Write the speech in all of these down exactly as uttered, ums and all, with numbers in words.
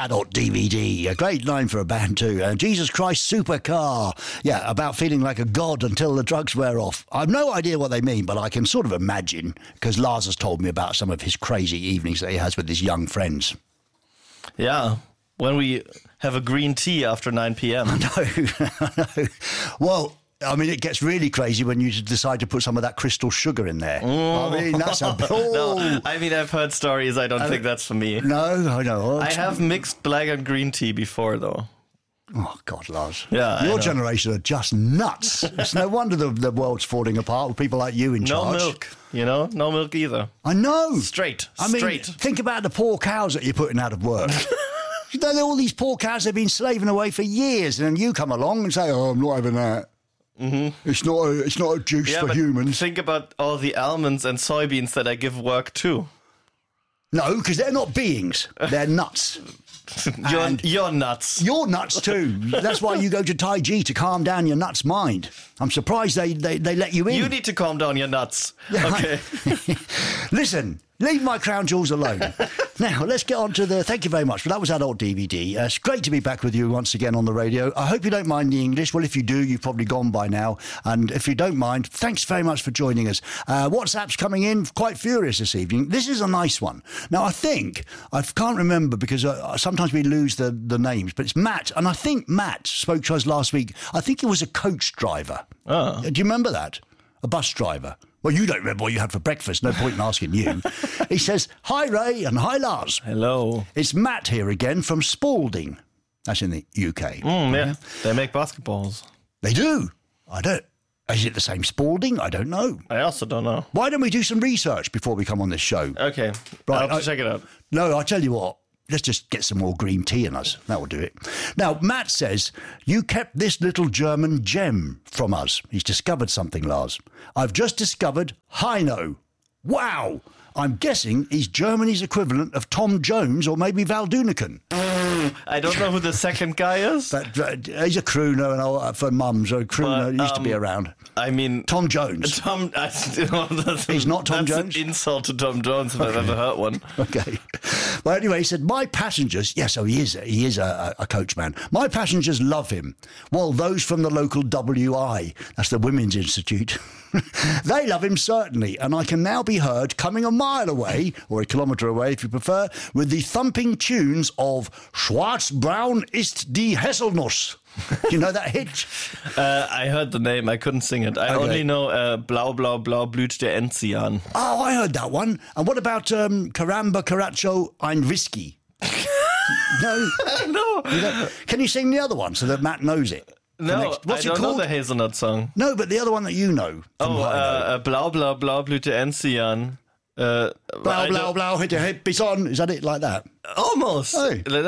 Adult D V D, a great line for a band too. Uh, Jesus Christ Supercar. Yeah, about feeling like a god until the drugs wear off. I've no idea what they mean, but I can sort of imagine, because Lars has told me about some of his crazy evenings that he has with his young friends. Yeah, when we have a green tea after nine p.m. I know, I know. Well, I mean, it gets really crazy when you decide to put some of that crystal sugar in there. Mm. I mean, that's a... Oh. No, I mean, I've heard stories. I don't I, think that's for me. No, I know. I have mixed black and green tea before, though. Oh, God, Lars. Yeah, Your generation are just nuts. It's no wonder the, the world's falling apart with people like you in no charge. No milk, you know? No milk either. I know. Straight, I straight. mean, think about the poor cows that you're putting out of work. You know, all these poor cows have been slaving away for years, and then you come along and say, oh, I'm not having that. Mm-hmm. It's not a, it's not a juice yeah, for but humans. Think about all the almonds and soybeans that I give work to. No, because they're not beings. They're nuts. you're, you're nuts. You're nuts too. That's why you go to Tai Chi, to calm down your nuts mind. I'm surprised they, they, they let you in. You need to calm down your nuts. Okay. Listen, leave my crown jewels alone. Now, let's get on to the... Thank you very much. Well, that was Adult D V D. Uh, it's great to be back with you once again on the radio. I hope you don't mind the English. Well, if you do, you've probably gone by now. And if you don't mind, thanks very much for joining us. Uh, WhatsApp's coming in quite furious this evening. This is a nice one. Now, I think... I can't remember because uh, sometimes we lose the, the names, but it's Matt. And I think Matt spoke to us last week. I think he was a coach driver. Oh. Do you remember that? A bus driver. Well, you don't remember what you had for breakfast. No point in asking you. He says, hi, Ray, and hi, Lars. Hello. It's Matt here again from Spalding. That's in the U K. Mm, yeah. They make basketballs. They do. I don't... Is it the same Spalding? I don't know. I also don't know. Why don't we do some research before we come on this show? Okay. Right, I'll have to I, check it out. No, I'll tell you what. Let's just get some more green tea in us. That will do it. Now, Matt says, you kept this little German gem from us. He's discovered something, Lars. I've just discovered Heino. Wow. I'm guessing he's Germany's equivalent of Tom Jones or maybe Val Doonican. I don't know who the second guy is. But uh, he's a crooner and all, for mums. A crooner but, used um, to be around. I mean... Tom Jones. Tom, I, that's, he's not Tom that's Jones? An insult to Tom Jones if okay. I've ever heard one. Okay. Well, anyway, he said, my passengers... Yes, so he is, he is a, a coachman. My passengers love him. Well, those from the local W I, that's the Women's Institute... They love him, certainly, and I can now be heard coming a mile away, or a kilometre away if you prefer, with the thumping tunes of Schwarz-Braun ist die Haselnuss. Do you know that hit? Uh, I heard the name, I couldn't sing it. I okay. only know uh, Blau, Blau, Blau blüht der Enzian. Oh, I heard that one. And what about um, Caramba, Caracho, ein Whisky? No? No. You know, can you sing the other one so that Matt knows it? No, next, what's I don't it called? know the Hazelnut song. No, but the other one that you know. Oh, uh, uh, Blau, Blau, Blau blüht der Enzian. Uh, blau, blau, blau, hit your hip, it's on. Is that it like that? Almost. Hey. But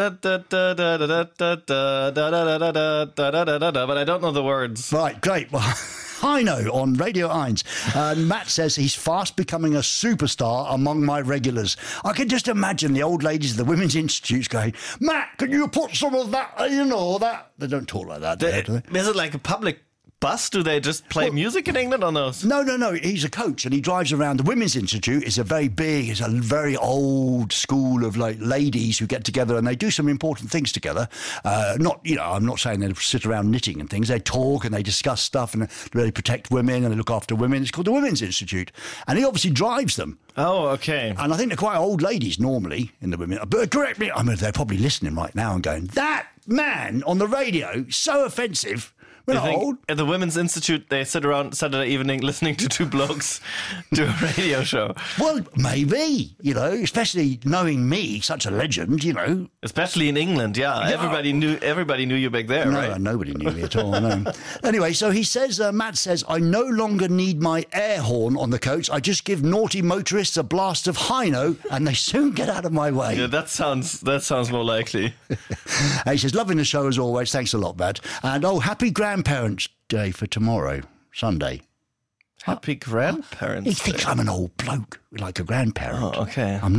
I don't know the words. Right, great. Well, Heino on Radio Eins. And Matt says he's fast becoming a superstar among my regulars. I can just imagine the old ladies of the Women's Institutes going, Matt, can you put some of that, you know, that... They don't talk like that, they, do they? Is it like a public bus? Do they just play well, music in England on those? No, no, no. He's a coach and he drives around. The Women's Institute is a very big, it's a very old school of like ladies who get together and they do some important things together. Uh, not, you know, I'm not saying they sit around knitting and things. They talk and they discuss stuff and they protect women and they look after women. It's called the Women's Institute. And he obviously drives them. Oh, okay. And I think they're quite old ladies normally in the women. But correct me, I mean, they're probably listening right now and going, that man on the radio, so offensive. We're not old. At the Women's Institute, they sit around Saturday evening listening to two blokes do a radio show. Well, maybe, you know, especially knowing me, such a legend, you know. Especially in England, yeah. yeah. Everybody knew everybody knew you back there, no, right? Nobody knew me at all, no. Anyway, so he says, uh, Matt says, I no longer need my air horn on the coach. I just give naughty motorists a blast of Heino and they soon get out of my way. Yeah, that sounds that sounds more likely. And he says, loving the show as always. Thanks a lot, Matt. And, oh, happy Grandparents' Day for tomorrow, Sunday. Happy Grandparents' He thinks Day. I'm an old bloke, like a grandparent. Oh, okay. I'm not.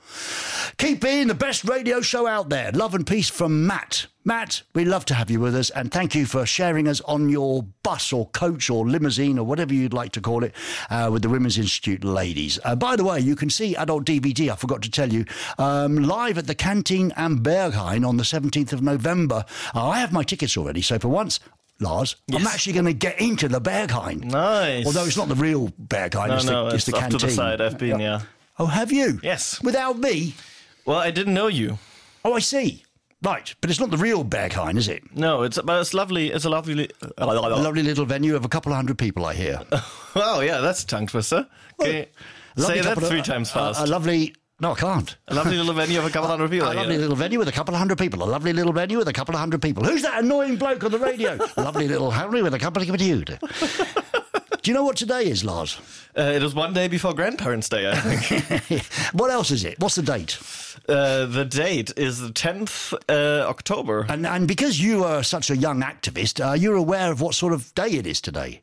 Keep being the best radio show out there. Love and peace from Matt. Matt, we'd love to have you with us, and thank you for sharing us on your bus or coach or limousine or whatever you'd like to call it uh, with the Women's Institute ladies. Uh, by the way, you can see Adult D V D, I forgot to tell you, um, live at the Canteen am Berghain on the seventeenth of November. Uh, I have my tickets already, so for once, Lars, yes. I'm actually going to get into the Berghain. Nice. Although it's not the real Berghain, no, it's, no, the, it's, it's the off Canteen. To the side. I've been, yeah. Oh, have you? Yes. Without me? Well, I didn't know you. Oh, I see. Right, but it's not the real Berghain, is it? No, it's but it's lovely. It's a lovely, a lovely little venue of a couple of hundred people, I hear. Oh yeah, that's a tongue twister. Okay, well, say that three of, times fast. A, a lovely. No, I can't. A lovely little venue of a couple of hundred people. A lovely little venue with a couple of hundred people. A lovely little venue with a couple of hundred people. Who's that annoying bloke on the radio? A lovely little Henry with a couple of hundred. Do you know what today is, Lars? Uh, it was one day before Grandparents' Day, I think. What else is it? What's the date? Uh, the date is the tenth uh, October. And and because you are such a young activist, uh, you're aware of what sort of day it is today?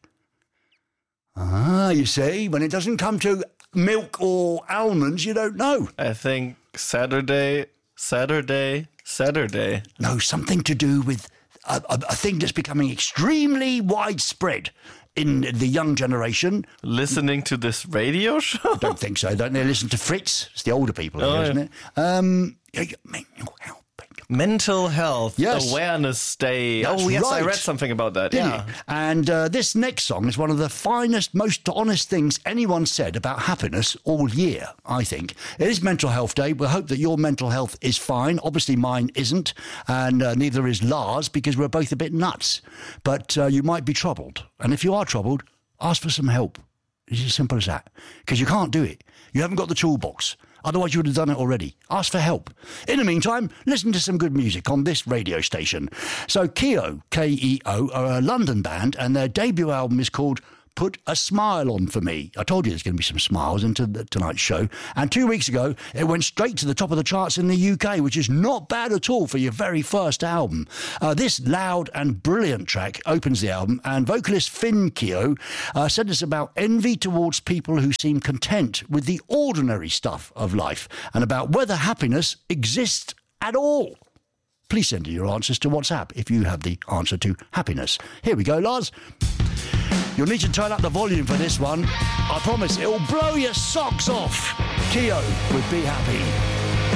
Ah, you see, when it doesn't come to milk or almonds, you don't know. I think Saturday, Saturday, Saturday. No, something to do with a, a, a thing that's becoming extremely widespread in the young generation. Listening to this radio show? I don't think so. Don't they listen to Fritz? It's the older people, oh, here, yeah. isn't it? Um, mental health. Mental Health yes. Awareness Day. That's oh, yes, right. I read something about that. Did yeah. you? And uh, this next song is one of the finest, most honest things anyone said about happiness all year, I think. It is Mental Health Day. We hope that your mental health is fine. Obviously, mine isn't, and uh, neither is Lars, because we're both a bit nuts. But uh, you might be troubled. And if you are troubled, ask for some help. It's as simple as that. Because you can't do it. You haven't got the toolbox. Otherwise, you would have done it already. Ask for help. In the meantime, listen to some good music on this radio station. So Keo, K E O, are a London band, and their debut album is called Put a Smile On For Me. I told you there's going to be some smiles into the, tonight's show. And two weeks ago, it went straight to the top of the charts in the U K, which is not bad at all for your very first album. Uh, this loud and brilliant track opens the album, and vocalist Finn Keo uh, said it's about envy towards people who seem content with the ordinary stuff of life, and about whether happiness exists at all. Please send in your answers to WhatsApp if you have the answer to happiness. Here we go, Lars. You'll need to turn up the volume for this one. I promise it'll blow your socks off. Keo with Be Happy.